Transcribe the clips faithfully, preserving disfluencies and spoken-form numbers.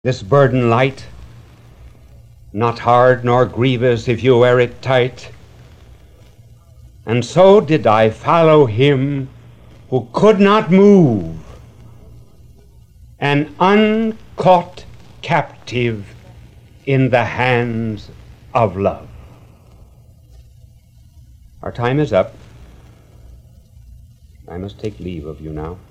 This burden light, not hard nor grievous if you wear it tight. And so did I follow him who could not move, an uncaught captive in the hands of love. Our time is up. I must take leave of you now.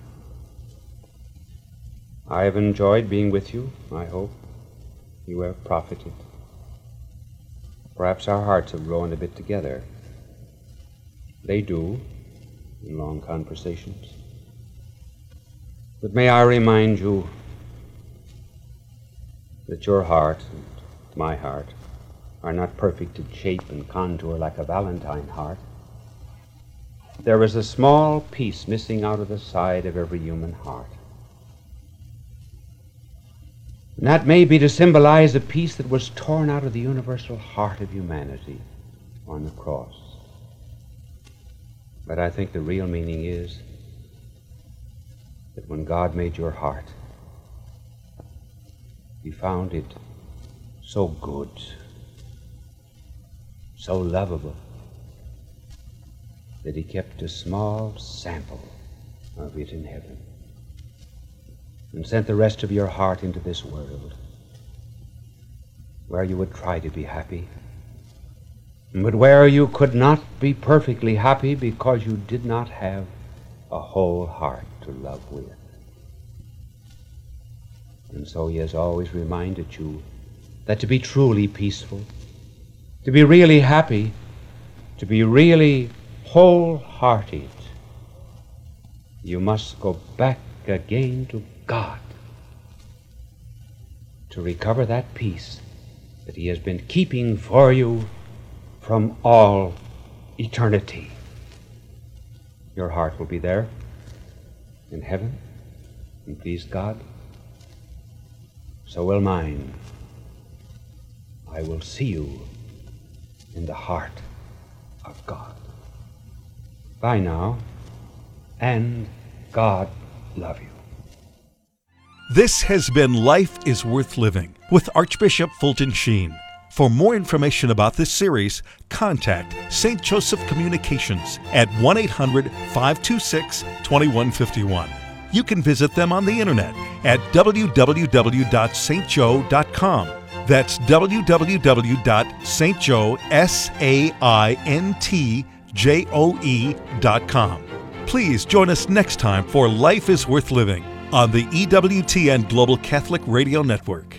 I have enjoyed being with you. I hope you have profited. Perhaps our hearts have grown a bit together. They do in long conversations. But may I remind you that your heart and my heart are not perfect in shape and contour like a Valentine heart. There is a small piece missing out of the side of every human heart. And that may be to symbolize a piece that was torn out of the universal heart of humanity on the cross. But I think the real meaning is that when God made your heart, he found it so good, so lovable, that he kept a small sample of it in heaven and sent the rest of your heart into this world where you would try to be happy, but where you could not be perfectly happy because you did not have a whole heart to love with. And so he has always reminded you that to be truly peaceful, to be really happy, to be really wholehearted, you must go back again to God to recover that peace that he has been keeping for you from all eternity. Your heart will be there in heaven, and please God, so will mine. I will see you in the heart of God. Bye now, and God love you. This has been Life is Worth Living with Archbishop Fulton Sheen. For more information about this series, contact Saint Joseph Communications at one eight hundred, five two six, two one five one. You can visit them on the internet at w w w dot st joe dot com. That's w w w dot st joe dot com. Please join us next time for Life is Worth Living on the E W T N Global Catholic Radio Network.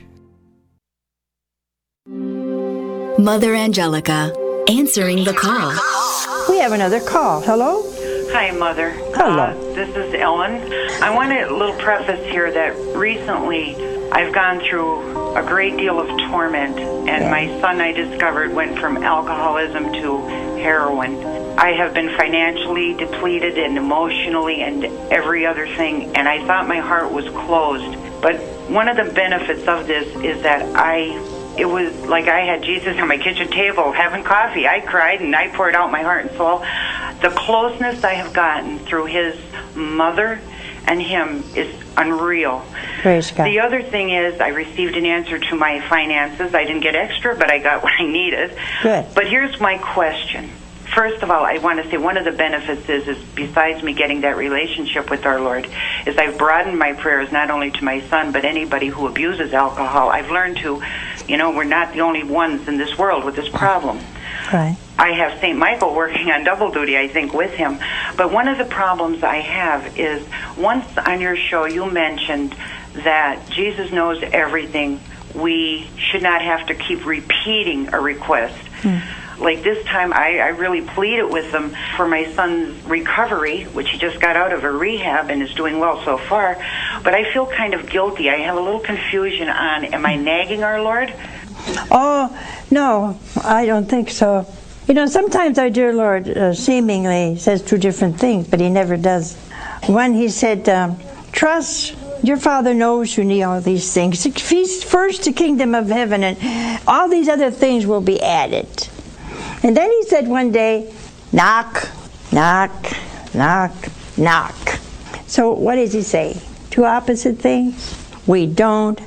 Mother Angelica, answering the call. We have another call. Hello? Hi, Mother. Hello. Uh, this is Ellen. I want a little preface here that recently I've gone through a great deal of torment, and yeah. my son, I discovered, went from alcoholism to heroin. I have been financially depleted and emotionally and every other thing, and I thought my heart was closed. But one of the benefits of this is that I, it was like I had Jesus on my kitchen table having coffee. I cried and I poured out my heart and soul. The closeness I have gotten through his mother and him is unreal. Praise God. The other thing is I received an answer to my finances. I didn't get extra, but I got what I needed. Good. But here's my question. First of all, I want to say one of the benefits is, is besides me getting that relationship with our Lord, is I've broadened my prayers not only to my son, but anybody who abuses alcohol. I've learned to, you know, we're not the only ones in this world with this problem. Right. I have Saint Michael working on double duty, I think, with him. But one of the problems I have is once on your show you mentioned that Jesus knows everything. We should not have to keep repeating a request. Hmm. Like this time, I, I really pleaded with them for my son's recovery, which he just got out of a rehab and is doing well so far. But I feel kind of guilty. I have a little confusion on, am I nagging our Lord? Oh, no, I don't think so. You know, sometimes our dear Lord uh, seemingly says two different things, but he never does. One, he said, um, trust, your Father knows you need all these things. Seek first the kingdom of heaven, and all these other things will be added. And then he said one day, knock, knock, knock, knock. So what does he say? Two opposite things? We don't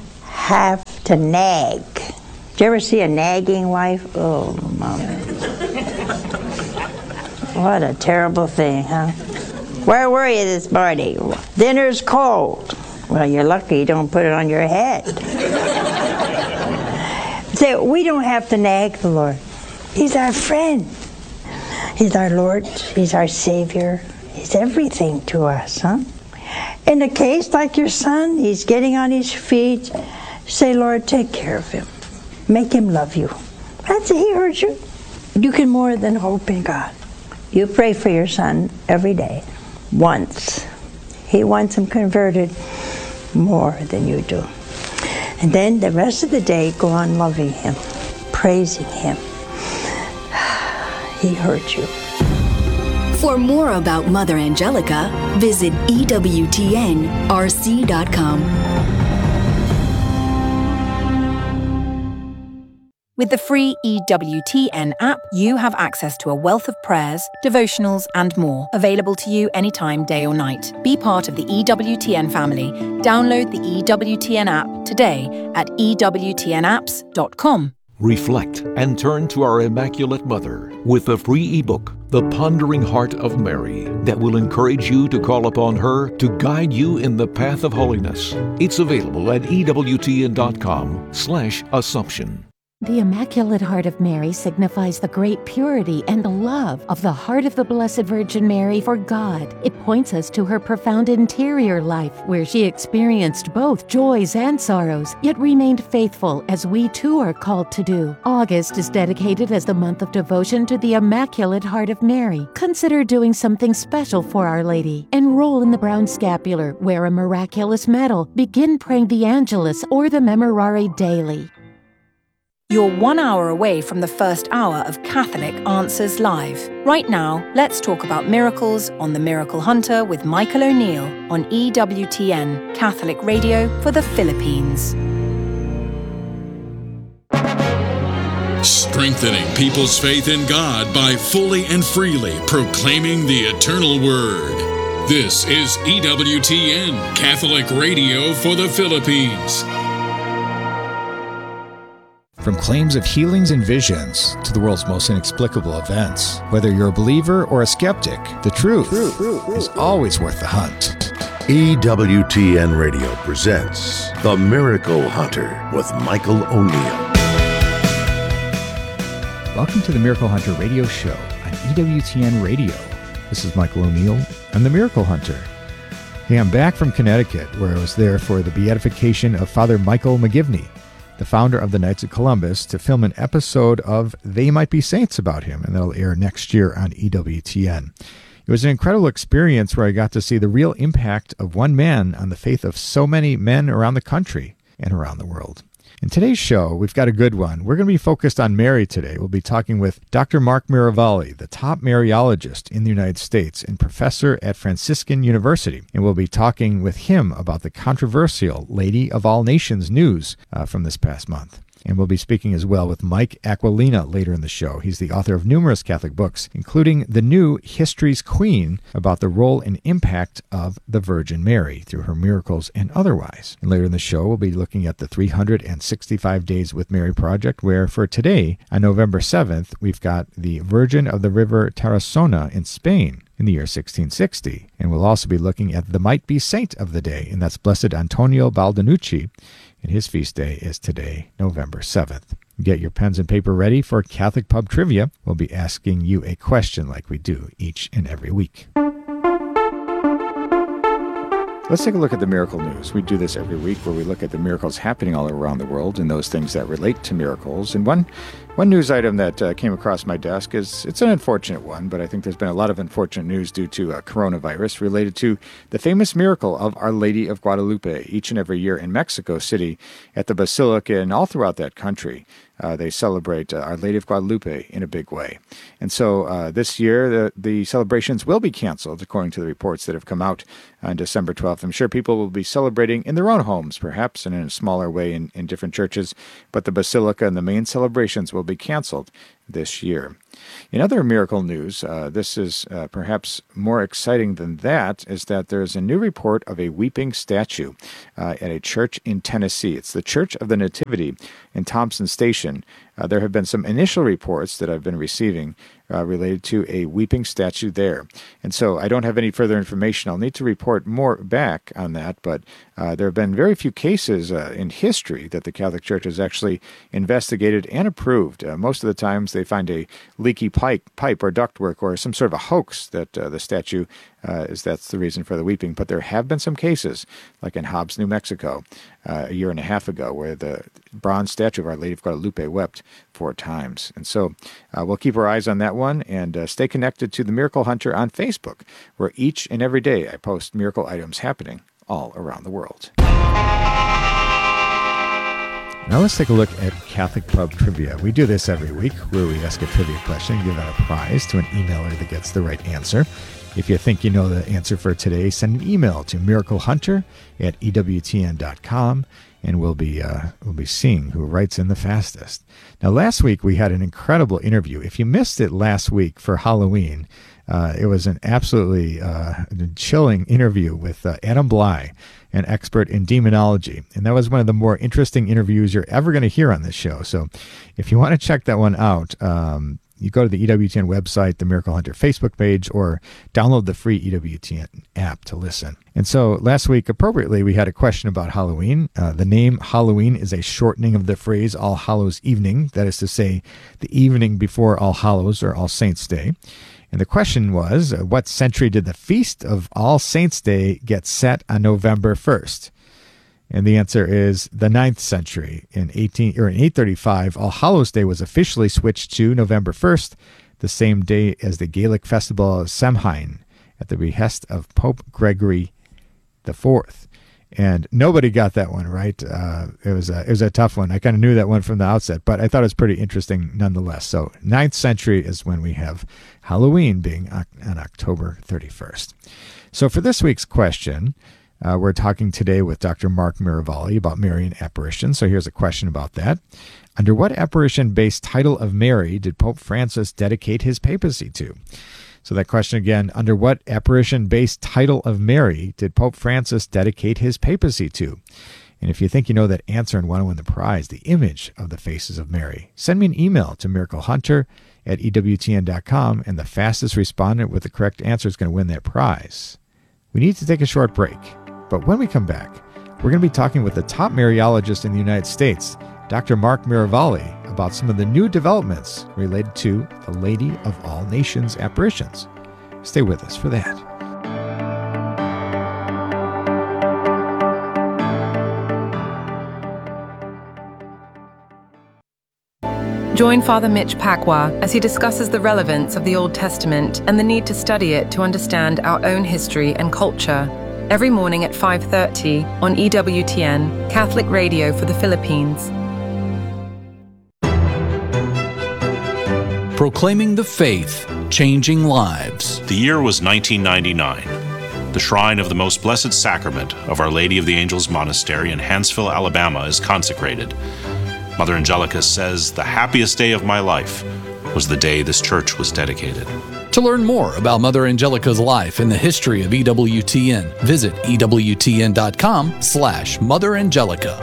have to nag. Did you ever see a nagging wife? Oh, Mom. What a terrible thing, huh? Where were you this morning? Dinner's cold. Well, you're lucky you don't put it on your head. So we don't have to nag the Lord. He's our friend. He's our Lord. He's our Savior. He's everything to us, huh? In a case like your son, he's getting on his feet. Say, Lord, take care of him. Make him love you. That's it. He heard you. You can more than hope in God. You pray for your son every day. Once. He wants him converted more than you do. And then the rest of the day, go on loving him, praising him. He heard you. For more about Mother Angelica, visit E W T N R C dot com. With the free E W T N app, you have access to a wealth of prayers, devotionals, and more, available to you anytime, day or night. Be part of the E W T N family. Download the E W T N app today at E W T N apps dot com. Reflect and turn to our Immaculate Mother with the free ebook, The Pondering Heart of Mary, that will encourage you to call upon her to guide you in the path of holiness. It's available at E W T N dot com slash Assumption. The Immaculate Heart of Mary signifies the great purity and love of the heart of the Blessed Virgin Mary for God. It points us to her profound interior life, where she experienced both joys and sorrows, yet remained faithful, as we too are called to do. August is dedicated as the month of devotion to the Immaculate Heart of Mary. Consider doing something special for Our Lady. Enroll in the Brown Scapular, wear a miraculous medal, begin praying the Angelus or the Memorare daily. You're one hour away from the first hour of Catholic Answers Live. Right now, let's talk about miracles on The Miracle Hunter with Michael O'Neill on E W T N, Catholic Radio for the Philippines. Strengthening people's faith in God by fully and freely proclaiming the eternal Word. This is E W T N, Catholic Radio for the Philippines. From claims of healings and visions to the world's most inexplicable events, whether you're a believer or a skeptic, the truth is always worth the hunt. E W T N Radio presents The Miracle Hunter with Michael O'Neill. Welcome to the Miracle Hunter Radio Show on E W T N Radio. This is Michael O'Neill. I'm the Miracle Hunter. Hey, I'm back from Connecticut, where I was there for the beatification of Father Michael McGivney, the founder of the Knights of Columbus, to film an episode of They Might Be Saints about him, and that'll air next year on E W T N. It was an incredible experience where I got to see the real impact of one man on the faith of so many men around the country and around the world. In today's show, we've got a good one. We're going to be focused on Mary today. We'll be talking with Doctor Mark Miravalle, the top Mariologist in the United States and professor at Franciscan University. And we'll be talking with him about the controversial Lady of All Nations news uh, from this past month. And we'll be speaking as well with Mike Aquilina later in the show. He's the author of numerous Catholic books, including the new History's Queen, about the role and impact of the Virgin Mary through her miracles and otherwise. And later in the show, we'll be looking at the three hundred sixty-five Days with Mary project, where for today, on November seventh, we've got the Virgin of the River Tarazona in Spain in the year sixteen sixty. And we'll also be looking at the Might Be Saint of the day, and that's Blessed Antonio Baldinucci. And his feast day is today, November seventh. Get your pens and paper ready for Catholic Pub Trivia. We'll be asking you a question like we do each and every week. Let's take a look at the miracle news. We do this every week where we look at the miracles happening all around the world and those things that relate to miracles. And one one news item that uh, came across my desk is, it's an unfortunate one, but I think there's been a lot of unfortunate news due to uh, coronavirus related to the famous miracle of Our Lady of Guadalupe. Each and every year in Mexico City at the Basilica and all throughout that country, Uh, they celebrate uh, Our Lady of Guadalupe in a big way. And so uh, this year, the, the celebrations will be canceled, according to the reports that have come out on December twelfth. I'm sure people will be celebrating in their own homes, perhaps, and in a smaller way in, in different churches. But the Basilica and the main celebrations will be canceled this year. In other miracle news, uh, this is uh, perhaps more exciting than that, is that there's a new report of a weeping statue uh, at a church in Tennessee. It's the Church of the Nativity in Thompson Station. Uh, there have been some initial reports that I've been receiving uh, related to a weeping statue there. And so I don't have any further information. I'll need to report more back on that, but uh, there have been very few cases uh, in history that the Catholic Church has actually investigated and approved. Uh, most of the times they find a leaky pipe, pipe or ductwork or some sort of a hoax that uh, the statue uh, is that's the reason for the weeping. But there have been some cases, like in Hobbs, New Mexico, uh, a year and a half ago, where the bronze statue of Our Lady of Guadalupe wept four times. And so uh, we'll keep our eyes on that one and uh, stay connected to the Miracle Hunter on Facebook, where each and every day I post miracle items happening all around the world. Now let's take a look at Catholic Pub Trivia. We do this every week, where we ask a trivia question and give out a prize to an emailer that gets the right answer. If you think you know the answer for today, send an email to miraclehunter at E W T N dot com, and we'll be uh, we'll be seeing who writes in the fastest. Now, last week we had an incredible interview. If you missed it last week for Halloween, uh, it was an absolutely uh, chilling interview with uh, Adam Bly, an expert in demonology. And that was one of the more interesting interviews you're ever going to hear on this show. So if you want to check that one out, um, you go to the E W T N website, the Miracle Hunter Facebook page, or download the free E W T N app to listen. And so last week, appropriately, we had a question about Halloween. Uh, the name Halloween is a shortening of the phrase All Hallows Evening. That is to say, the evening before All Hallows or All Saints Day. And the question was, uh, what century did the Feast of All Saints Day get set on November first? And the answer is the ninth century. In eighteen or in eight thirty-five, All Hallows Day was officially switched to November first, the same day as the Gaelic festival of Samhain, at the behest of Pope Gregory the Fourth. And nobody got that one right. Uh, it was a, it was a tough one. I kind of knew that one from the outset, but I thought it was pretty interesting nonetheless. So ninth century is when we have Halloween being on October thirty-first. So for this week's question, uh, we're talking today with Doctor Mark Miravalli about Marian apparitions. So here's a question about that. Under what apparition-based title of Mary did Pope Francis dedicate his papacy to? So that question again, under what apparition-based title of Mary did Pope Francis dedicate his papacy to? And if you think you know that answer and want to win the prize, the image of the faces of Mary, send me an email to miraclehunter at E W T N dot com, and the fastest respondent with the correct answer is going to win that prize. We need to take a short break, but when we come back, we're going to be talking with the top Mariologist in the United States, Doctor Mark Miravalli, about some of the new developments related to the Lady of All Nations apparitions. Stay with us for that. Join Father Mitch Pacwa as he discusses the relevance of the Old Testament and the need to study it to understand our own history and culture. Every morning at five thirty on E W T N, Catholic Radio for the Philippines. Proclaiming the faith, changing lives. The year was nineteen ninety-nine. The shrine of the Most Blessed Sacrament of Our Lady of the Angels Monastery in Hanceville, Alabama is consecrated. Mother Angelica says, the happiest day of my life was the day this church was dedicated. To learn more about Mother Angelica's life and the history of E W T N, visit E W T N dot com slash Mother Angelica.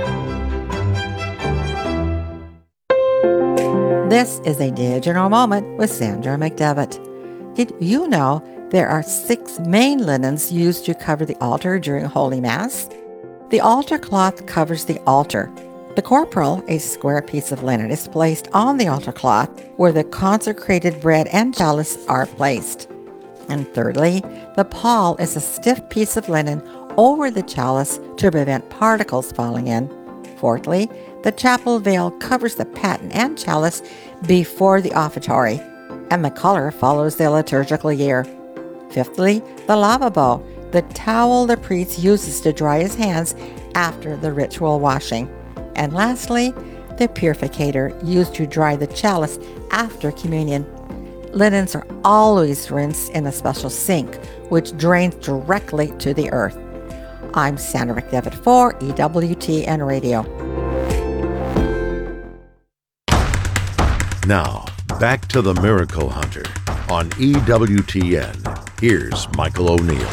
This is a Digital Moment with Sandra McDevitt. Did you know there are six main linens used to cover the altar during Holy Mass? The altar cloth covers the altar. The corporal, a square piece of linen, is placed on the altar cloth where the consecrated bread and chalice are placed. And thirdly, the pall is a stiff piece of linen over the chalice to prevent particles falling in. Fourthly, the chapel veil covers the paten and chalice before the offertory, and the color follows the liturgical year. Fifthly, the lavabo, the towel the priest uses to dry his hands after the ritual washing. And lastly, the purificator used to dry the chalice after communion. Linens are always rinsed in a special sink, which drains directly to the earth. I'm Sandra McDevitt for E W T N Radio. Now, back to the Miracle Hunter on E W T N. Here's Michael O'Neill.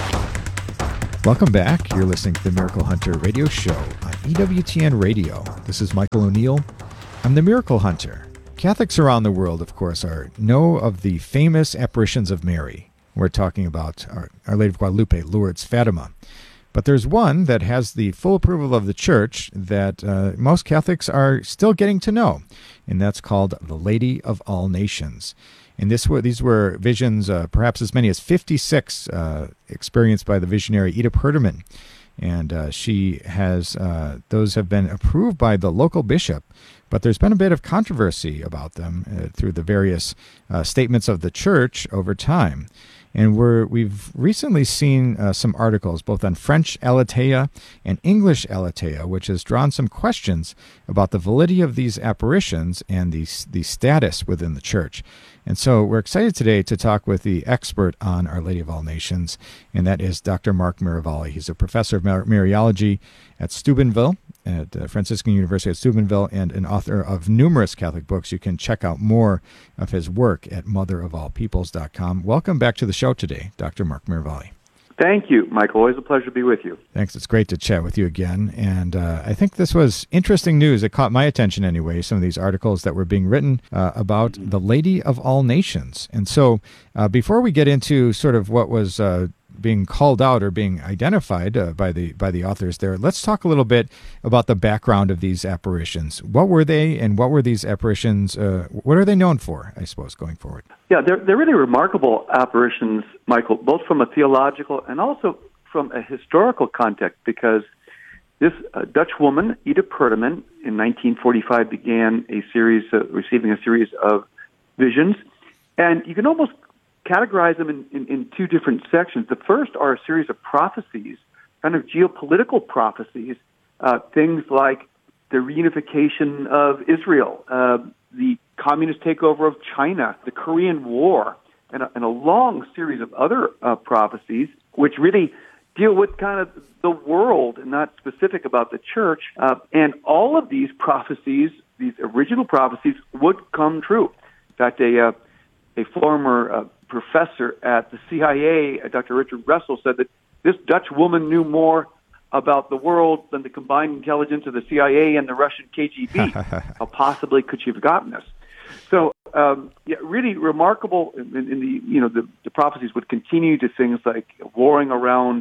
Welcome back. You're listening to the Miracle Hunter radio show on E W T N Radio. This is Michael O'Neill. I'm the Miracle Hunter. Catholics around the world, of course, are know of the famous apparitions of Mary. We're talking about Our, Our Lady of Guadalupe, Lourdes, Fatima. But there's one that has the full approval of the Church that uh, most Catholics are still getting to know, and that's called the Lady of All Nations. And this were, these were visions, uh, perhaps as many as fifty-six, uh, experienced by the visionary Ida Perderman. And uh, she has, uh, those have been approved by the local bishop, but there's been a bit of controversy about them uh, through the various uh, statements of the Church over time. And we're, we've recently seen uh, some articles, both on French Aletheia and English Aletheia, which has drawn some questions about the validity of these apparitions and the, the status within the Church. And so we're excited today to talk with the expert on Our Lady of All Nations, and that is Doctor Mark Miravalle. He's a professor of Mar- Mariology at Steubenville, at uh, Franciscan University at Steubenville, and an author of numerous Catholic books. You can check out more of his work at mother of all peoples dot com. Welcome back to the show today, Doctor Mark Miravalle. Thank you, Michael. Always a pleasure to be with you. Thanks. It's great to chat with you again. And uh, I think this was interesting news. It caught my attention anyway, some of these articles that were being written uh, about the Lady of All Nations. And so uh, before we get into sort of what was uh, being called out or being identified uh, by the by the authors there, let's talk a little bit about the background of these apparitions. What were they, and what were these apparitions, uh, what are they known for, I suppose, going forward? Yeah, they're, they're really remarkable apparitions, Michael, both from a theological and also from a historical context, because this uh, Dutch woman, Ida Perderman, in nineteen forty-five began a series, uh, receiving a series of visions, and you can almost categorize them in, in, in two different sections. The first are a series of prophecies, kind of geopolitical prophecies, uh, things like the reunification of Israel, uh, the communist takeover of China, the Korean War, and a, and a long series of other uh, prophecies, which really deal with kind of the world and not specific about the Church. Uh, and all of these prophecies, these original prophecies, would come true. In fact, a, uh, a former uh, professor at the C I A, uh, Doctor Richard Russell, said that this Dutch woman knew more about the world than the combined intelligence of the C I A and the Russian K G B. How possibly could she have gotten this? So, um, yeah, really remarkable. In, in the you know the, the prophecies would continue to things like warring around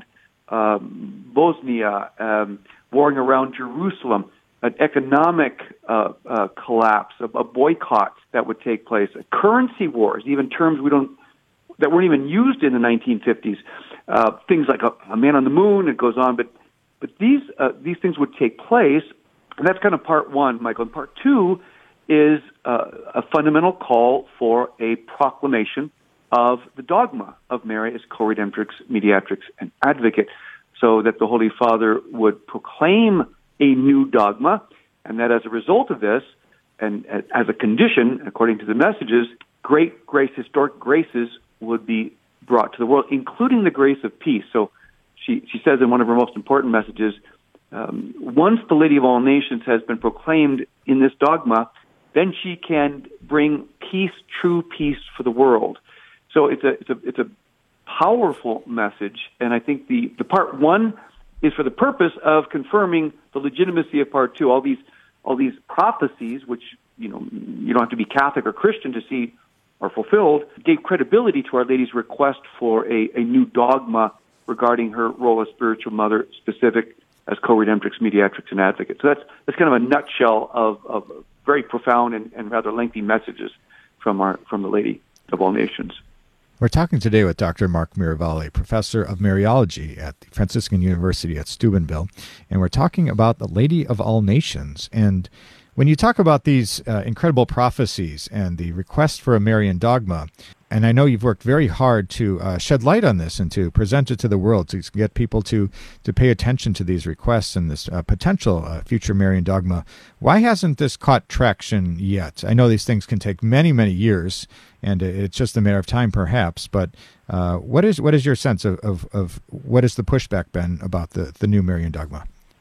um, Bosnia, um, warring around Jerusalem, an economic uh, uh, collapse, a, a boycott that would take place, currency wars, even terms we don't that weren't even used in the nineteen fifties. Uh, things like a, a man on the moon. It goes on, but but these uh, these things would take place, and that's kind of part one, Michael. And part two is uh, a fundamental call for a proclamation of the dogma of Mary as co-redemptrix, mediatrix, and advocate, so that the Holy Father would proclaim a new dogma, and that as a result of this, and as a condition, according to the messages, great grace, historic graces would be brought to the world, including the grace of peace. So she, she says in one of her most important messages, um, once the Lady of All Nations has been proclaimed in this dogma, then she can bring peace, true peace for the world. So it's a it's a it's a powerful message, and I think the, the part one is for the purpose of confirming the legitimacy of part two. All these all these prophecies, which you know you don't have to be Catholic or Christian to see are fulfilled, gave credibility to Our Lady's request for a, a new dogma regarding her role as spiritual mother, specific as co-redemptrix, mediatrix, and advocate. So that's that's kind of a nutshell of, of very profound and, and rather lengthy messages from our from the Lady of All Nations. We're talking today with Doctor Mark Miravalle, professor of Mariology at the Franciscan University at Steubenville, and we're talking about the Lady of All Nations. And when you talk about these uh, incredible prophecies and the request for a Marian dogma, and I know you've worked very hard to uh, shed light on this and to present it to the world, to get people to, to pay attention to these requests and this uh, potential uh, future Marian dogma. Why hasn't this caught traction yet? I know these things can take many, many years, and it's just a matter of time perhaps, but uh, what is what is your sense of, of, of what has the pushback been about the, the new Marian dogma?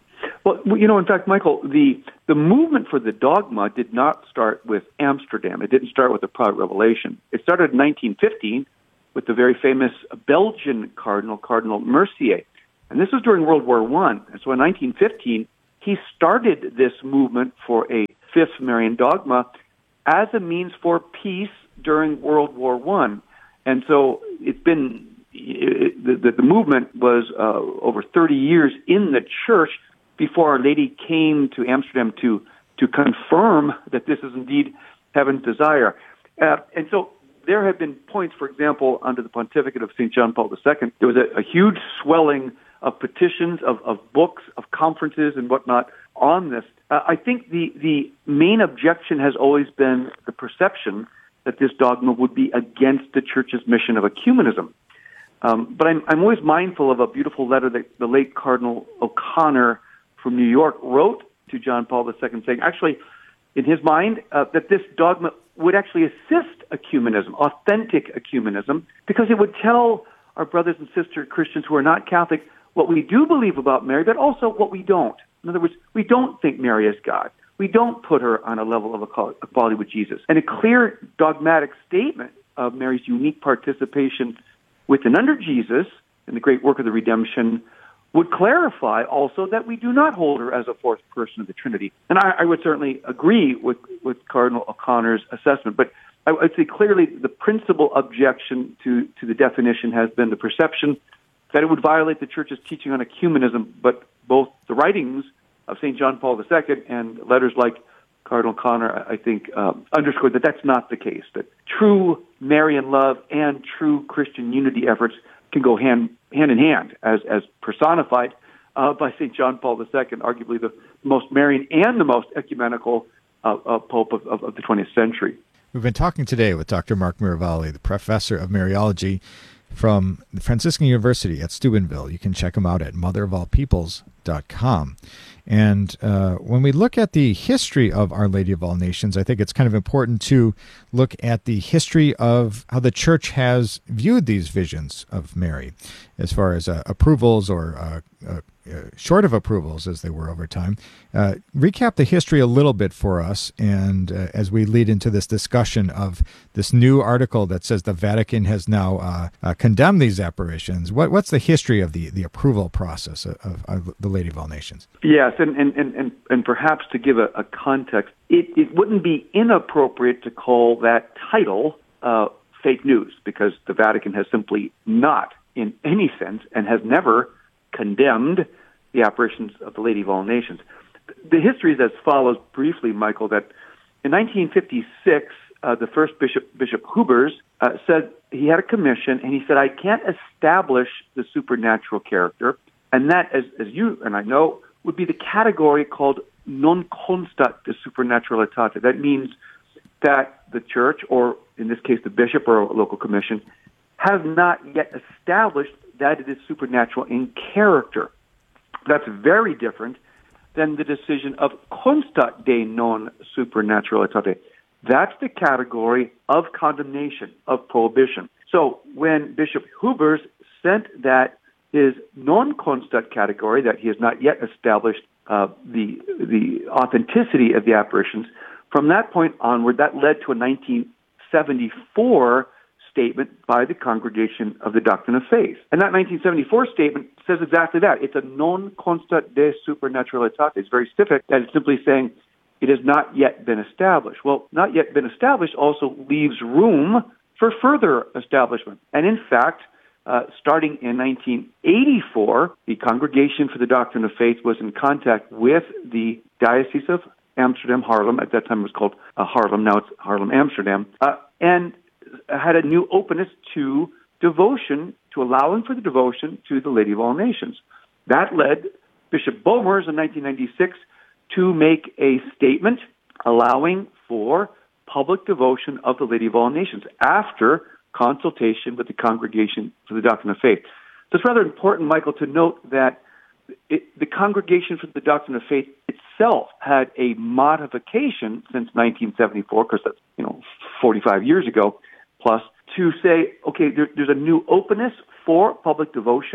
Well, you know, in fact, Michael, the the movement for the dogma did not start with Amsterdam. It didn't start with the Protestant Revelation. It started in nineteen fifteen with the very famous Belgian cardinal, Cardinal Mercier. And this was during World War One. And so in nineteen fifteen, he started this movement for a fifth Marian dogma as a means for peace during World War One. And so it's been, it, the, the movement was uh, over thirty years in the church before Our Lady came to Amsterdam to to confirm that this is indeed heaven's desire. Uh, and so there have been points, for example, under the pontificate of Saint John Paul the Second, there was a, a huge swelling of petitions, of, of books, of conferences and whatnot on this. Uh, I think the, the main objection has always been the perception that this dogma would be against the Church's mission of ecumenism. Um, but I'm, I'm always mindful of a beautiful letter that the late Cardinal O'Connor from New York wrote to John Paul the Second, saying, actually, in his mind, uh, that this dogma would actually assist ecumenism, authentic ecumenism, because it would tell our brothers and sisters Christians who are not Catholic what we do believe about Mary, but also what we don't. In other words, we don't think Mary is God. We don't put her on a level of equality with Jesus. And a clear dogmatic statement of Mary's unique participation with and under Jesus in the great work of the redemption would clarify also that we do not hold her as a fourth person of the Trinity. And I, I would certainly agree with, with Cardinal O'Connor's assessment, but I would say clearly the principal objection to, to the definition has been the perception that it would violate the Church's teaching on ecumenism, but both the writings of Saint John Paul the Second and letters like Cardinal O'Connor, I think, um, underscored that that's not the case, that true Marian love and true Christian unity efforts can go hand hand in hand, as as personified uh, by Saint John Paul the Second, arguably the most Marian and the most ecumenical uh, uh, Pope of, of, of the twentieth century. We've been talking today with Doctor Mark Miravalle, the professor of Mariology from the Franciscan University at Steubenville. You can check him out at mother of all peoples dot com. And uh, when we look at the history of Our Lady of All Nations, I think it's kind of important to look at the history of how the Church has viewed these visions of Mary, as far as uh, approvals or uh, uh, uh, short of approvals, as they were over time. Uh, recap the history a little bit for us, and uh, as we lead into this discussion of this new article that says the Vatican has now uh, uh, condemned these apparitions. What, what's the history of the, the approval process of, of, of the Lady of All Nations? Yes, and, and, and, and perhaps to give a, a context, it, it wouldn't be inappropriate to call that title uh, fake news, because the Vatican has simply not, in any sense, and has never condemned the apparitions of the Lady of All Nations. The history is as follows briefly, Michael, that in nineteen fifty-six, uh, the first bishop, Bishop Hubers, uh, said he had a commission, and he said, I can't establish the supernatural character, and that, as, as you and I know, would be the category called non constat de supernaturalitate. That means that the Church, or in this case the bishop or a local commission, has not yet established that it is supernatural in character. That's very different than the decision of constat de non supernaturalitate. That's the category of condemnation, of prohibition. So when Bishop Hubers sent that his non-constat category, that he has not yet established uh, the the authenticity of the apparitions, from that point onward, that led to a nineteen seventy-four statement by the Congregation of the Doctrine of Faith. And that nineteen seventy-four statement says exactly that. It's a non-constat de supernaturalitate. It's very specific, that it's simply saying it has not yet been established. Well, not yet been established also leaves room for further establishment. And in fact, uh, starting in nineteen eighty-four, the Congregation for the Doctrine of Faith was in contact with the Diocese of Amsterdam, Haarlem. At that time it was called uh, Haarlem, now it's Haarlem, Amsterdam, uh, and had a new openness to devotion, to allowing for the devotion to the Lady of All Nations. That led Bishop Bomers in nineteen ninety-six to make a statement allowing for public devotion of the Lady of All Nations after consultation with the Congregation for the Doctrine of Faith. So it's rather important, Michael, to note that it, the Congregation for the Doctrine of Faith itself had a modification since nineteen seventy-four, because that's, you know, forty-five years ago plus, to say, okay, there, there's a new openness for public devotion,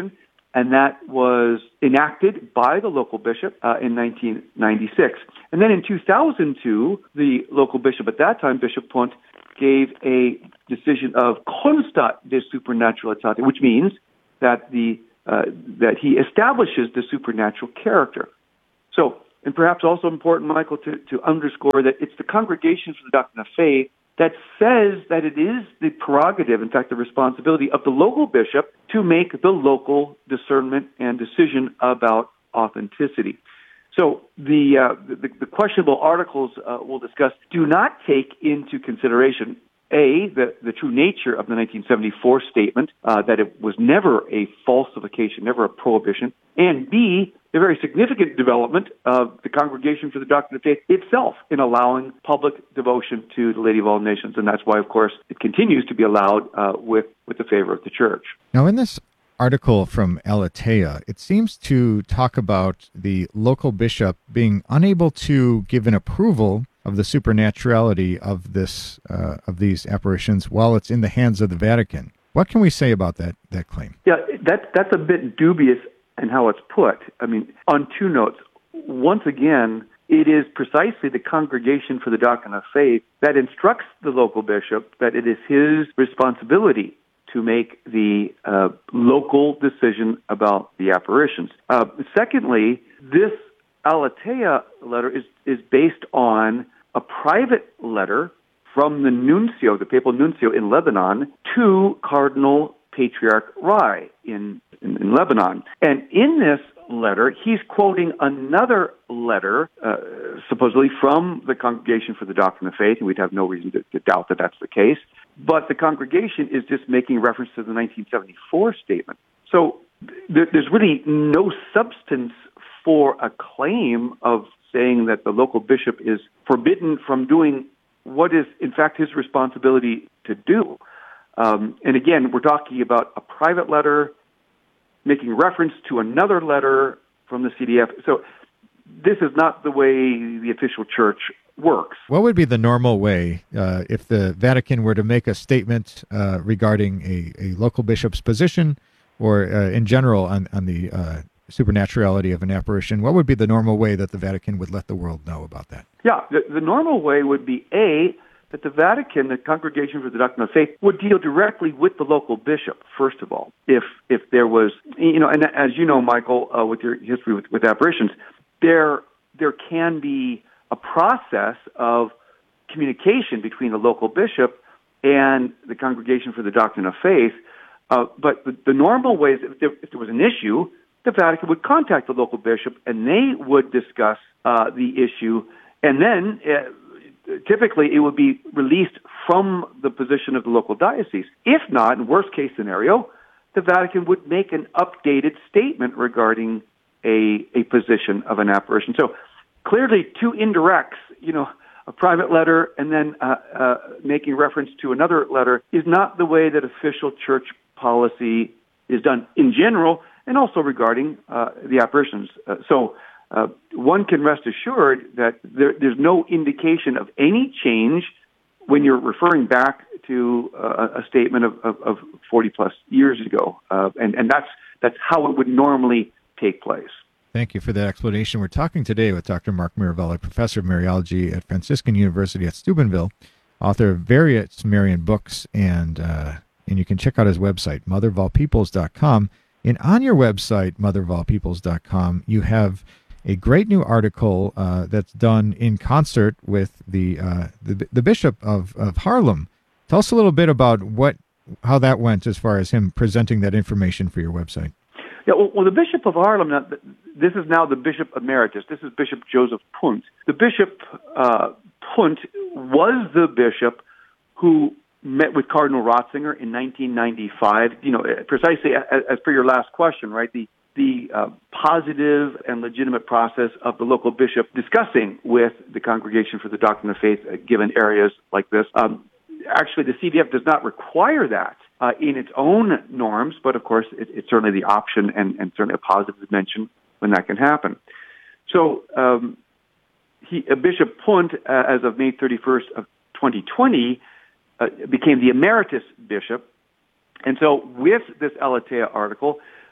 and that was enacted by the local bishop uh, in nineteen ninety-six. And then in two thousand two, the local bishop at that time, Bishop Punt, gave a decision of constat de supernaturalitate, which means that the uh, that he establishes the supernatural character. So, and perhaps also important, Michael, to, to underscore that it's the Congregation for the Doctrine of Faith that says that it is the prerogative, in fact, the responsibility of the local bishop to make the local discernment and decision about authenticity. So the uh, the, the questionable articles uh, we'll discuss do not take into consideration, A, the, the true nature of the nineteen seventy-four statement, uh, that it was never a falsification, never a prohibition, and B, the very significant development of the Congregation for the Doctrine of Faith itself in allowing public devotion to the Lady of All Nations. And that's why, of course, it continues to be allowed uh, with, with the favor of the Church. Now, in this article from Aletheia, it seems to talk about the local bishop being unable to give an approval of the supernaturality of this uh, of these apparitions while it's in the hands of the Vatican. What can we say about that that claim? Yeah, that, that's a bit dubious in how it's put. I mean, on two notes. Once again, it is precisely the Congregation for the Doctrine of Faith that instructs the local bishop that it is his responsibility to make the uh, local decision about the apparitions. Uh, secondly, this Aletheia letter is, is based on a private letter from the nuncio, the papal nuncio in Lebanon, to Cardinal Patriarch Rai in, in, in Lebanon. And in this letter, he's quoting another letter, uh, supposedly from the Congregation for the Doctrine of Faith, and we'd have no reason to, to doubt that that's the case. But the congregation is just making reference to the nineteen seventy-four statement. So th- there's really no substance for a claim of saying that the local bishop is forbidden from doing what is, in fact, his responsibility to do. Um, and again, we're talking about a private letter making reference to another letter from the C D F. So this is not the way the official church works. What would be the normal way uh, if the Vatican were to make a statement uh, regarding a, a local bishop's position or uh, in general on, on the uh, supernaturality of an apparition? What would be the normal way that the Vatican would let the world know about that? Yeah, the, the normal way would be, A, that the Vatican, the Congregation for the Doctrine of Faith, would deal directly with the local bishop, first of all. If if there was, you know, and as you know, Michael, uh, with your history with, with apparitions, there there can be a process of communication between the local bishop and the Congregation for the Doctrine of Faith. Uh, but the, the normal ways, if there, if there was an issue, the Vatican would contact the local bishop and they would discuss uh, the issue, and then uh, typically it would be released from the position of the local diocese. If not, in worst case scenario, the Vatican would make an updated statement regarding a a position of an apparition. So clearly two indirects, you know, a private letter and then uh, uh, making reference to another letter is not the way that official church policy is done in general, and also regarding uh, the apparitions. Uh, so uh, one can rest assured that there, there's no indication of any change when you're referring back to uh, a statement of, of, of forty plus years ago. Uh, and, and that's, that's how it would normally take place. Thank you for that explanation. We're talking today with Doctor Mark Mirabelli, professor of Mariology at Franciscan University at Steubenville, author of various Marian books, and uh, and you can check out his website, mother of all peoples dot com. And on your website, mother of all peoples dot com, you have a great new article uh, that's done in concert with the, uh, the the Bishop of, of Haarlem. Tell us a little bit about what how that went as far as him presenting that information for your website. Yeah, well, well the Bishop of Haarlem, now, this is now the Bishop Emeritus. This is Bishop Joseph Punt. The Bishop uh, Punt was the bishop who met with Cardinal Ratzinger in nineteen ninety-five, you know, precisely as, as per your last question, right? The the uh, positive and legitimate process of the local bishop discussing with the Congregation for the Doctrine of Faith, uh, given areas like this. Um, actually, the C D F does not require that uh, in its own norms, but of course, it, it's certainly the option and, and certainly a positive dimension when that can happen. So, um, he, uh, Bishop Punt, uh, as of May thirty-first of twenty twenty, Uh, became the emeritus bishop. And so with this Aletheia article,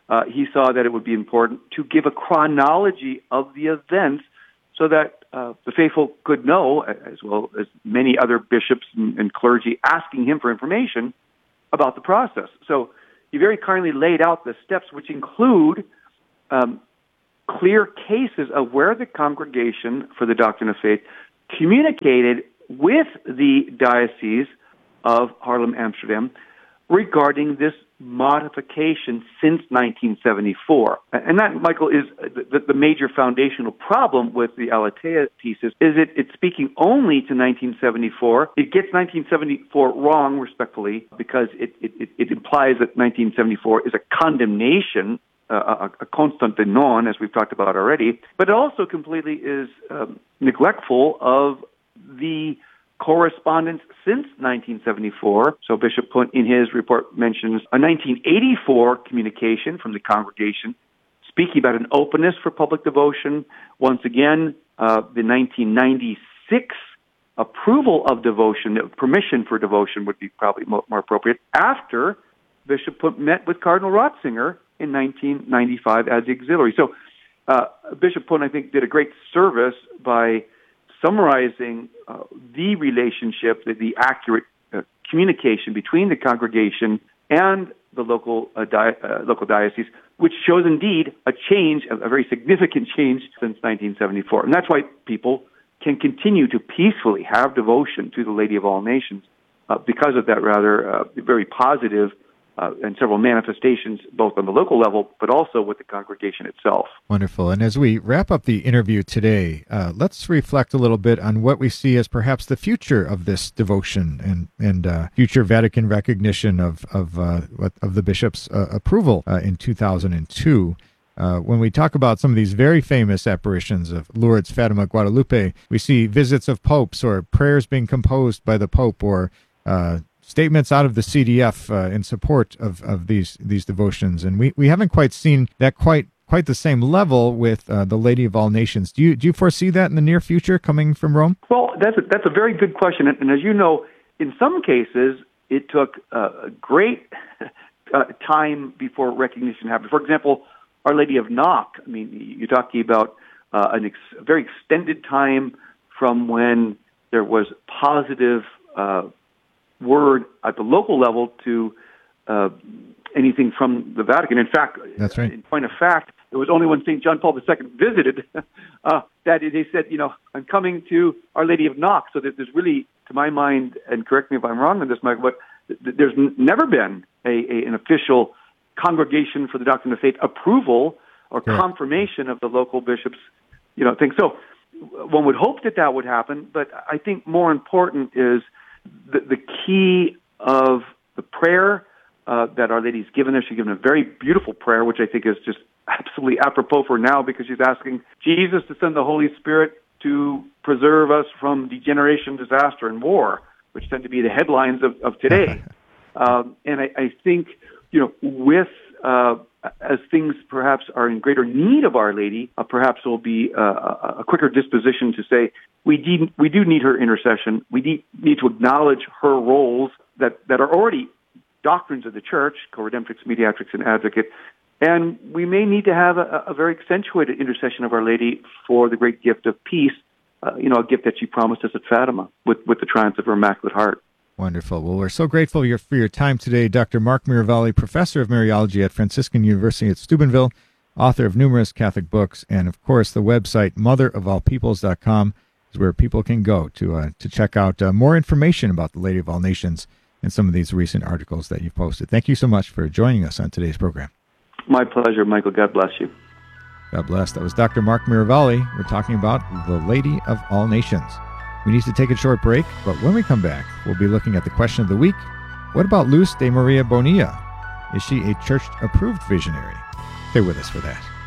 uh, he saw that it would be important to give a chronology of the events so that uh, the faithful could know, as well as many other bishops and, and clergy asking him for information about the process. So he very kindly laid out the steps, which include um, clear cases of where the Congregation for the Doctrine of Faith communicated with the Diocese of Haarlem-Amsterdam regarding this modification since nineteen seventy-four. And that, Michael, is the, the major foundational problem with the Aletheia thesis, is it, it's speaking only to nineteen seventy-four. It gets nineteen seventy-four wrong, respectfully, because it, it, it implies that nineteen seventy-four is a condemnation, uh, a, a constant de non, as we've talked about already, but it also completely is um, neglectful of the correspondence since nineteen seventy-four. So Bishop Punt, in his report, mentions a nineteen eighty-four communication from the congregation speaking about an openness for public devotion. Once again, uh, the nineteen ninety-six approval of devotion, permission for devotion would be probably more, more appropriate, after Bishop Punt met with Cardinal Ratzinger in nineteen ninety-five as the auxiliary. So uh, Bishop Punt, I think, did a great service by summarizing uh, the relationship, the, the accurate uh, communication between the congregation and the local uh, di- uh, local diocese, which shows indeed a change, a, a very significant change since nineteen seventy-four. And that's why people can continue to peacefully have devotion to the Lady of All Nations uh, because of that rather uh, very positive Uh, and several manifestations, both on the local level, but also with the congregation itself. Wonderful. And as we wrap up the interview today, uh, let's reflect a little bit on what we see as perhaps the future of this devotion and and uh, future Vatican recognition of of uh, of the bishop's uh, approval uh, in two thousand two. Uh, when we talk about some of these very famous apparitions of Lourdes, Fatima, Guadalupe, we see visits of popes or prayers being composed by the Pope, or uh, statements out of the C D F uh, in support of, of these these devotions, and we, we haven't quite seen that quite quite the same level with uh, the Lady of All Nations. Do you do you foresee that in the near future coming from Rome? Well, that's a, that's a very good question, and, and as you know, in some cases it took uh, a great uh, time before recognition happened. For example, Our Lady of Knock. I mean, you're talking about uh, an ex- a very extended time from when there was positive Uh, word at the local level to uh, anything from the Vatican. In fact, that's right. In point of fact, it was only when Saint John Paul the Second visited uh, that they said, you know, I'm coming to Our Lady of Knock. So that there's really, to my mind, and correct me if I'm wrong on this, Michael, but th- there's n- never been a, a an official Congregation for the Doctrine of Faith approval or yeah. confirmation of the local bishops, you know, thing. So one would hope that that would happen, but I think more important is The, the key of the prayer uh, that Our Lady's given us. She's given a very beautiful prayer, which I think is just absolutely apropos for now, because she's asking Jesus to send the Holy Spirit to preserve us from degeneration, disaster, and war, which tend to be the headlines of, of today. um, and I, I think, you know, with uh, as things perhaps are in greater need of Our Lady, uh, perhaps there will be uh, a quicker disposition to say, we, de- we do need her intercession. We need, need to acknowledge her roles that, that are already doctrines of the Church, co-redemptrix, mediatrix, and advocate. And we may need to have a, a very accentuated intercession of Our Lady for the great gift of peace, uh, you know, a gift that she promised us at Fatima with, with the triumph of her Immaculate Heart. Wonderful. Well, we're so grateful for your time today, Doctor Mark Miravalli, Professor of Mariology at Franciscan University at Steubenville, author of numerous Catholic books, and, of course, the website mother of all peoples dot com is where people can go to uh, to check out uh, more information about the Lady of All Nations and some of these recent articles that you've posted. Thank you so much for joining us on today's program. My pleasure, Michael. God bless you. God bless. That was Doctor Mark Miravalli. We're talking about the Lady of All Nations. We need to take a short break, but when we come back, we'll be looking at the question of the week. What about Luz de Maria Bonilla? Is she a church-approved visionary? Stay with us for that.